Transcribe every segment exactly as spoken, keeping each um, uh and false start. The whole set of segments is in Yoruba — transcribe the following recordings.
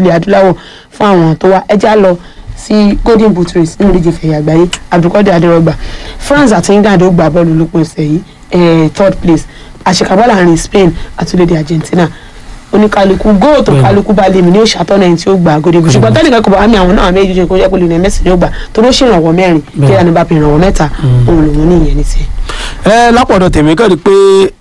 ilẹ̀ adúláwọ̀ fún àwọn tó wá ẹjá lọ sí golden boot race nínú ìdíje fẹ̀yà àgbáyé Abdulkadir Adérọgbà. France àti England ó gbá bọ́ọ̀lù lópin ọ̀sẹ̀ yìí third place àṣekágbá láàrin Spain àti orílẹ̀-èdè Argentina oníkálukú góò tó kálukú bá lè mí ní òṣàtọ́nà ẹni tí ó gbà golden boot ṣùgbọ́n tẹ́nìkan kò bá mi àwọn náà méjì jẹ́ kó jẹ́ pé Lionel Messi ni ó gbà tó ló ṣèrànwọ́ mẹ́rin kí ẹni bá fi ìrànwọ́ mẹ́ta òun lòun ní ìyẹn ní tiẹ̀. ẹ lápọ̀dọ̀ tèmi kọ́ ni pé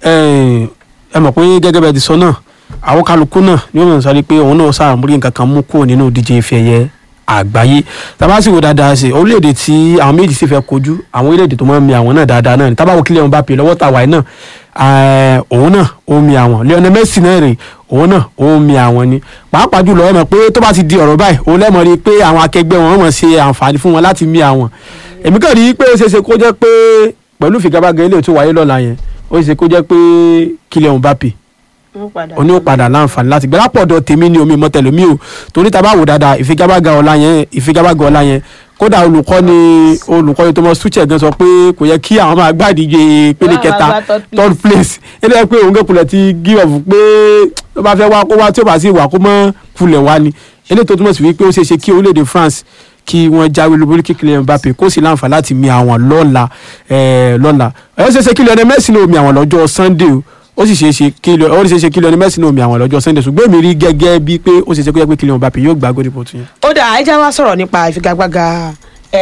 ẹ mọ̀ pé gẹ́gẹ́ bẹ́ẹ̀ ti sọ náà àwọn kálukú náà ni ó mọ̀ sáré pé òun náà sàmúrí nǹkan kan mú kúrò nínú ìdíje ife ẹ̀yẹ àgbáyé tábà sì wò dáadáa ṣe orílẹ̀-èdè tí àwọn méjì sì fẹ́ kojú àwọn orílẹ̀-èdè tó máa ń mi àwọn náà dáadáa náà ni tábà wò Kylian Mbappé lọ́wọ́ tàwa náà òun náà ó mi àwọn Lionel Messi náà rè òun náà ó mi àwọn ni pàápàá jùlọ ẹ mọ̀ pé tó bá ti di ọ̀rọ̀ báyìí òun lẹ́mọ̀ rí i pé àwọn akẹgbẹ́ wọn mọ̀ ṣe àǹfààní fún wọn láti mi àwọn èmi kàn rí i pé ó ṣeé ṣe kó jẹ́ pé pẹ̀lú ìfigagbága ilé tó wáyé lọ́la yẹn ó ṣeé ṣe kó jẹ́ pé Kylian Mbappé oní ó padà láǹfààní láti gbé lápọ̀dọ̀ tèmi ní omi mọ́tẹ́lẹ̀ mi ò torí tá a bá wò dáadáa ìfigagbága ọ̀la yẹn ìfigagbága ọ̀la yẹn kódà olùkọ́ ni olùkọ́ yìí Thomas Tuchel gan sọ pé kò yẹ kí àwọn máa gbàdíje pélé kẹta third place ilé ẹ pé òun kẹ́kulẹ̀ ti give up pé tó bá fẹ́ wá kó wá tí ó bá sì wà kó mọ́ kulẹ̀ wá ni eléyìí tó túmọ̀ sí wípé ó ṣeé ṣe kí orílẹ̀-èdè France kí wọ́n jáwé olúborí kí Kylian Mbappé kó sì láǹfà láti mi àwọn lọ́la lọ́la ó ṣeé ṣe kí Lionel Messi ló mi àwọn lọ́jọ́ Sunday ó sì ṣeé ṣe kí ó ṣeé ṣe kí Lionel Messi ló mi àwọn lọ́jọ́ Sunday ṣùgbọ́n èmi rí gẹ́gẹ́ bíi pé ó ṣeé ṣe kó jẹ́ pé Kylian Mbappé yóò gbá golden boot yẹn. ó dà ẹ já wá sọ̀rọ̀ nípa ìfigagbága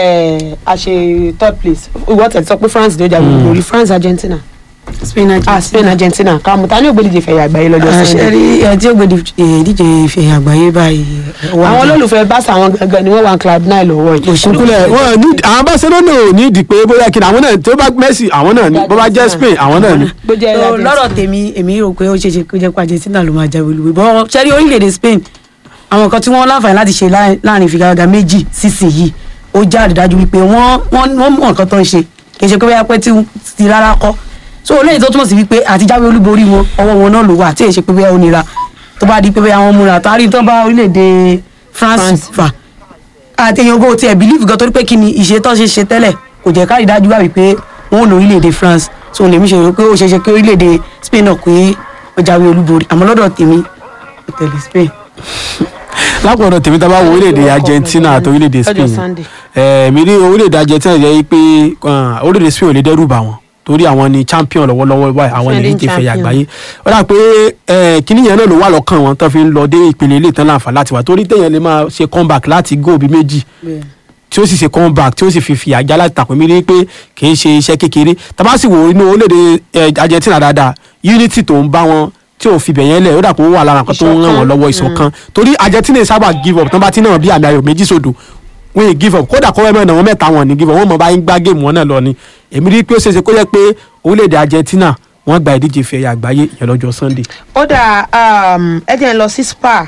àṣe third place ìwọ tẹ̀ sọ pé France ló jáwé olúborí France Argentina. Spain Argentina ah Spain Argentina kàmú ta ni ó gbé díje ìfẹ̀yà àgbáyé lọ́jọ́ Sunday. àṣẹrí ẹ tí ó gbé díje ìfẹ̀yà àgbáyé báyìí. àwọn olólùfẹ́ Barca àwọn gangan ni wọ́n wà club nine lọ́wọ́ yìí. òṣùkúlẹ̀ wọn ní àwọn Barcelona ò ní ìdí pé bóyá kí ni àwọn náà tó bá Messi àwọn náà ni bó bá jẹ́ Spain àwọn náà ni. lọ́rọ̀ tèmi èmi rò pé ó ṣeé ṣe kó jẹ́ pé Argentina ló máa jáwé olúborí bọ́ ṣẹ́rí orílẹ̀-èdè Spain àwọn nǹkan tí wọ́n láǹfààní láti ṣe láàrin ìfigagbága méjì sísìn yìí ó já àrídájú wípé wọ́n mọ̀ nǹkan tó ń ṣe kì í ṣe pé bóyá pé ti rárá kọ́ so olóyè tó túmọ̀ sí wípé àti jáwé olúborí wọn ọwọ́ wọn náà ló wà tí èyí ṣe pé bóyá ó nira tó bá di pé bóyá wọn múra tó a rí tó bá orílẹ̀-èdè France fà àti èyàn ogó tiẹ̀ believe gan torí pé kí ni ìṣe tó ṣe ṣe tẹ́lẹ̀ kò jẹ́ kárí dájú wá wípé wọn ò lo orílẹ̀-èdè France so lèmi ṣe rò pé ó ṣe ṣe kí orílẹ̀-èdè Spain náà pé ó jáwé olúborí àmọ́ lọ́dọ̀ tèmi ó tẹ̀lé Spain. lápọ̀dọ̀ tèmi tá a bá wo orílẹ̀-èdè Argentina àti orílẹ̀-èdè Spain mi rí orílẹ̀-èdè Argentina jẹ́ pé orílẹ̀-èdè Spain ò lè dẹ́rù bà wọ́n torí àwọn ni champion lọ́wọ́lọ́wọ́ báyìí àwọn ilé ìje fẹ̀yà àgbáyé ó dà pé kíní yẹn náà ló wà lọ́kàn wọn tó fi ń lọ dé ìpele ilé ìtàn láǹfà láti wà torí téèyàn lè máa ṣe comeback láti góòbí méjì tí ó sì ṣe comeback tí ó sì fi fi àjà láti tàpé mi rí pé kì í ṣe iṣẹ́ kékeré tá bá sì wò inú orílẹ̀-èdè Argentina dáadáa unity tó ń bá wọn tí ò fi bẹ̀yẹn lẹ̀ ó dà pé ó wà lára nǹkan tó ń ràn wọ́n lọ́wọ́ ìṣọ̀kan torí Argentina sábà give up tán bá ti náà bí àmì ayò méjì sódò wọ́n yìí give up kódà kọ́ ẹ̀mọ́ ìnáwó mẹ́ta wọn ní give up wọ́n mọ̀ bá ń gbá géèmù wọn náà lọ ni èmi rí i pé ó ṣeéṣe kó jẹ́ pé orílẹ̀-èdè Argentina wọ́n gba ìdíje ìfẹ́ ẹ̀yà àgbáyé yẹn lọ́jọ́ Sunday. ó dà ẹ jẹ́ ń lọ sí Spa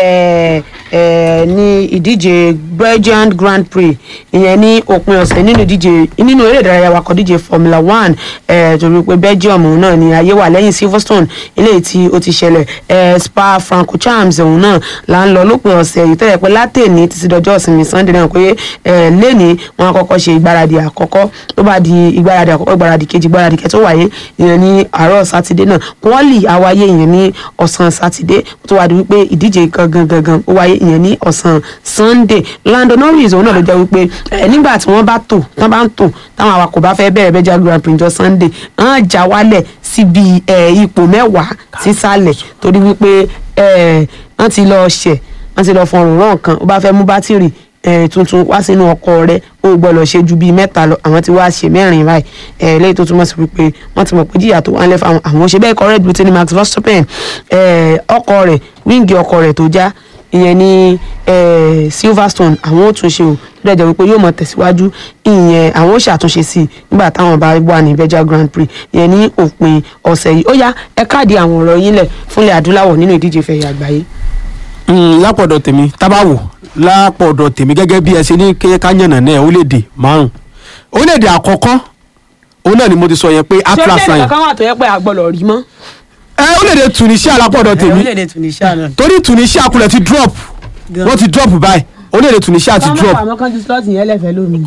ní ìdíje Belgian Grand Prix ìyẹn ní òpin ọ̀sẹ̀ nínú ìdíje nínú eré ìdárayá wakọ̀ díje Formula One torí pé Belgium òun náà ni ayé wà lẹ́yìn Silverstone eléyìí tí ó ti ṣẹlẹ̀ Spa Francorchamps òun náà là ń lọ lópin ọ̀sẹ̀ yìí tẹ́lẹ̀ pé látẹ̀ní títí dọjọ́ ìsinmi Sunday náà pé lẹ́ni wọn àkọ́kọ́ ṣe ìgbáradì àkọ́kọ́ tó bá di ìgbáradì àkọ́kọ́ ìgbáradì kejì ìgbáradì kẹtó wáyé ìyẹn ní àárọ̀ sátidé náà pọ́ọ̀lì àwáyé ìyẹn ní ọ̀sán sátidé tó wá di wípé ìdíje gangan gangan ó wáyé ìyẹn ní ọ̀sán Sunday Lando Norris òun náà ló jẹ́ wípé nígbà tí wọ́n bá tò tán bá ń tò táwọn awakọ̀ bá fẹ́ bẹ̀rẹ̀ Belgian Grand Prix jọ Sunday wọ́n já wálẹ̀ síbi ipò mẹ́wàá sísàlẹ̀ torí wípé wọ́n ti lọ ṣẹ̀ wọ́n ti lọ fọrùn rán kan ó bá fẹ́ mú bátìrì tuntun wá sínú ọkọ̀ rẹ̀ ó gbọ́dọ̀ ṣe ju bíi mẹ́ta lọ àwọn tí wá ṣe mẹ́rin báyìí lẹ́yìn tó túmọ̀ sí wípé wọ́n ti mọ̀ pé jìyà tó wà ń lẹ́fà àwọn ṣe bẹ́ẹ̀ kọ́ Red Bull ní Max Verstappen ọkọ̀ rẹ̀ wíńgì ọkọ̀ rẹ̀ tó já ìyẹn ní Silverstone àwọn ò tún ṣe o tó dẹ̀ jẹ́ wípé yóò mọ̀ tẹ̀síwájú ìyẹn àwọn ò ṣàtúnṣe sí i nígbà táwọn bá wà ní Belgian Grand Prix ìyẹn ní òpin ọ̀sẹ̀ yìí ó yá ẹ káàdì àwọn ọ̀rọ̀ yín lẹ̀ fúnlẹ̀ adúláwọ̀ nínú ìdíje ìfẹ̀yà àgbáyé. lápọ̀dọ̀ tèmi tábàwò lápọ̀dọ̀ tèmi gẹ́gẹ́ bí ẹ ṣe ní káyànnà náà orílẹ̀-èdè márùn orílẹ̀-èdè àkọ́kọ́ òun náà ni mo ti sọ yẹn pé Atlas line ṣé orílẹ̀-èdè kankan wà tó yẹ pé àgbọ̀lọ̀ rí mọ́. ẹ orílẹ̀-èdè Tunisia lápọ̀dọ̀ tèmi torí Tunisia kulẹ̀ ti drop wọ́n ti drop báyìí orílẹ̀-èdè Tunisia ti drop. àwọn kan ti slot yẹn lẹ́fẹ̀ẹ́ lónìí.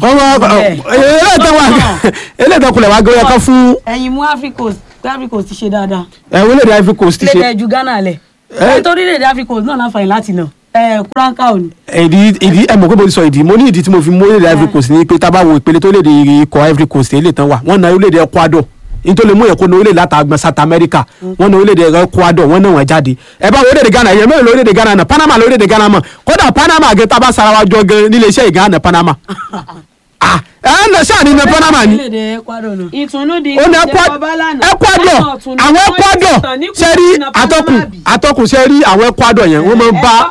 eléyìí kulẹ̀ wá gbé ọkọ fún. ẹ̀yin mú Africa Africa Coast ti ṣe dáadáa. ẹ orílẹ̀-èdè Africa Coast ti ṣe. lẹ́tẹ̀ ju Ghana lẹ̀ ẹ torí orílẹ̀-èdè Africa Coast náà láǹfààní láti nà ẹ kúránkà ò ní. ìdí ìdí ẹ mọ̀ pé mo ti sọ ìdí mo ní ìdí tí mo fi mú orílẹ̀-èdè Ivory Coast ní pé tá a bá wo ìpele tó léde ikọ̀ Ivory Coast èlé tán wà wọ́n na orílẹ̀-èdè Ecuador nítorí mú ẹ̀kọ́ ní orílẹ̀-èdè látàgbọ̀n South America wọ́n na orílẹ̀-èdè Ecuador wọ́n náà wọ́n jáde ẹ bá orílẹ̀-èdè Ghana yẹn mẹ́rin lórílẹ̀-èdè Ghana náà Panama lórílẹ̀-èdè Ghana mọ̀ kódà Panama gẹ tá a bá sara wa jọ gan nílé iṣẹ́ ìgànnà Panama ah ẹ ẹ nà sáà ní ní Panama ni ìtùnú di ó ní Ecuador àwọn Ecuador sẹ́rí atọ́kùn atọ́kùn sẹ́rí àwọn Ecuador yẹn wọ́n máa ń bá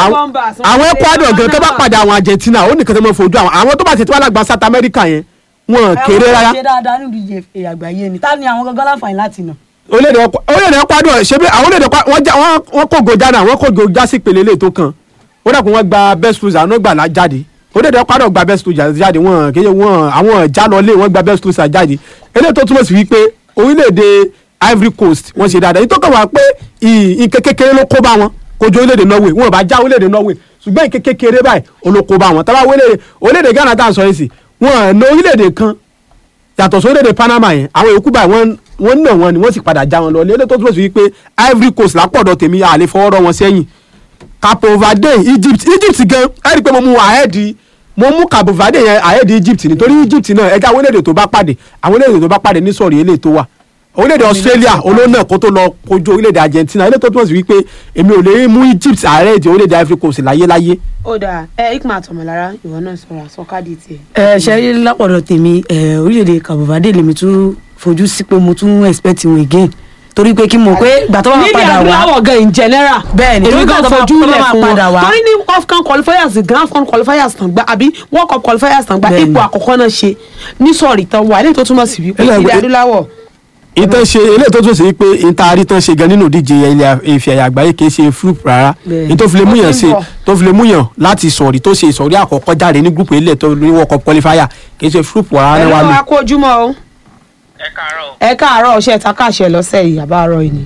àwọn Ecuador gan tó bá padà àwọn Argentina ó nìkan tó máa fojú àwọn àwọn tó bá tètè wà lágbà South America yẹn wọn kéré rárá. àwọn ṣe dáadáa nínú ìdíje àgbáyé ni ta ni àwọn gangan láǹfààní láti nà. orílẹ̀-èdè Ecuador ṣe bí àwọn orílẹ̀-èdè wọ́n kò gojana wọ́n kò gojá sí ìpele ilé tó kàn ó dàpọ̀ wọ́n gba best loser àwọn gbà jáde orílẹ̀-èdè Ecuador gba best loser jáde wọ́n kéye wọ́n àwọn jálọlé wọ́n gba best loser jáde eléyìí tó túmọ̀ sí wípé orílẹ̀-èdè Ivory Coast wọ́n ṣe dáadáa ìtọ́kọ̀ wá pé ìké kékeré ló kó bá wọn kojú orílẹ̀-èdè Norway wọn ò bá já orílẹ̀-èdè Norway ṣùgbọ́n ìké kékeré báyìí olóko bá wọn tábà orílẹ̀-èdè Ghana tá à ń sọ yìí sí wọn ní orílẹ̀-èdè kan yàtọ̀ sí orílẹ̀-èdè Panama yẹn àwọn yòókù báyìí wọ́n nà wọ́n ni wọ́n sì padà já wọn lọ eléyìí tó túmọ̀ sí wípé Ivory Coast lápọ̀dọ̀ tèmi àlè fọwọ́rọ́ wọn sẹ́yìn Cape Verde Egypt Egypt gan ẹ rí i pé mo mú àhẹ́ẹ̀dì mo mú Cape Verde yẹn àhẹ́ẹ̀dì Egypt nítorí Egypt náà ẹja àwọn orílẹ̀-èdè tó bá pàdé àwọn orílẹ̀-èdè tó bá pàdé ní sọ̀rí eléyìí tó wà orílẹ̀-èdè Australia olóńnà kó tó lọ kojú orílẹ̀-èdè Argentina eléyìí tó túmọ̀ sí wípé èmi ò lè mú Egypt àhẹ́ẹ̀dì orílẹ̀-èdè Ivory Coast láyé láyé. ó dáa ẹ Ikman Tọmọlára ìwọ náà sọ̀rọ̀ àsọkádì tiẹ̀. ẹ ṣe rí lápọ̀dọ̀ tèmi orílẹ̀-èdè Cape Verde lèmi tún fojú sí pé mo tún expect wọn again torí pé kí mo pé ìgbà tó bá máa padà wá nílẹ̀ adúláwọ̀ gan in general bẹ́ẹ̀ ni èmi gan fojú lẹ̀ fún wọn padà wá torí ní AFCON qualifiers gan AFCON qualifiers tán gbá àbí World Cup qualifiers tán gbá ipò àkọ́kọ́ náà ṣe ní sọ̀rí tán wà eléyìí tó túmọ̀ sí wípé ilẹ̀ adúláwọ̀. ìtàn ṣe eléyìí tó túmọ̀ sí wípé ìtaari tán ṣe gan nínú ìdíje ilẹ̀ Ife ẹ̀yẹ àgbáyé kì í ṣe fluke rárá ní tó fi lè múyàn ṣe tó fi lè múyàn láti sọ̀rí tó ṣe ìsọ̀rí àkọ́kọ́ jáde ní gúrùpù ilẹ̀ tó ní World Cup qualifier kì í ṣe fluke rárá ní wàá lù. ẹ ló wá kó ojúmọ́ o. ẹ káàárọ̀. ẹ káàárọ̀ ṣe ẹ̀ta káàṣẹ lọ́sẹ̀ yìí àbáàrọ̀ yìí ni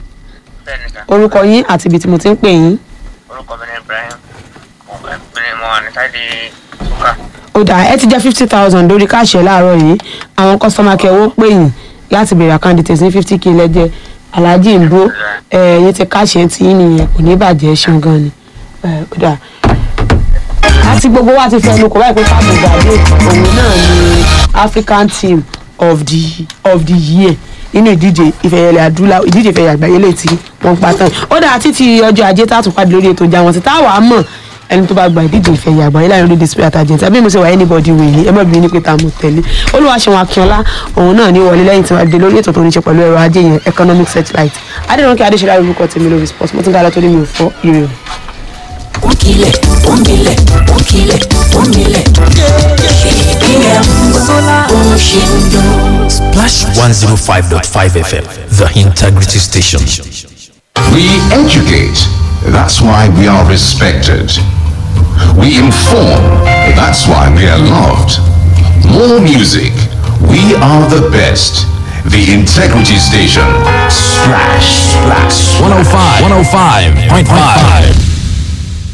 orúkọ yín àti ibi tí mo ti ń pè yín. orúkọ mi ni Ibrahim obìnrin mo wà ní sáìdì ṣúkà. ó dà ẹ ti jẹ́ fifty thousand lórí káàṣẹ láàárọ̀ yìí àwọn kọ́sọ́mà kẹwọ́ pè yín láti bèrè àkáǹdìtẹ̀ ní fifty k lẹ́jẹ̀ Alhaji Mbo ẹ̀yìn ti káàṣẹ tí yín nìyẹn kò ní bàjẹ́ ṣeun gan ni ó dà àti gbogbo wa ti fẹnu kò báyìí pé káàbọ̀ gbàdé òun náà ni African team of the of the year nínú ìdíje ìfẹ̀yẹlẹ̀ adúláwọ̀ ìdíje ìfẹ̀yẹ̀ àgbáyé lè tí wọ́n pa tán ó dáa títí ọjọ́ ajé tá a tún pàdé lórí ètò ìjà wọn sí táwa mọ̀ ẹni tó bá gba ìdíje ìfẹ̀yẹ̀ àgbáyé láàrin orílẹ̀-èdè Spain àti Argentina bí mo ṣe wà anybody wò yìí ẹ mọ̀ bí ní pé ta mo tẹ̀lé Olúwaṣeun Akínọlá òun náà ní wọlé lẹ́yìn tí wọ́n dé lórí ètò tó ní ṣe pẹ̀lú ẹ̀rọ ajé yẹn economic satellite Adérónkè Adéṣọlá orúkọ tèmi lórí sports mo ti ń dára torí mi ò fọ́ ire o. Onkile, onkile, onkile, onkile. Ìpínlẹ̀ Sola Oṣendo. Splash one oh five point five F M, the integrity station. We educate, that's why we are respected. We inform, that's why we are loved. More music, we are the best. The integrity station. Splash, splash. one oh five point five.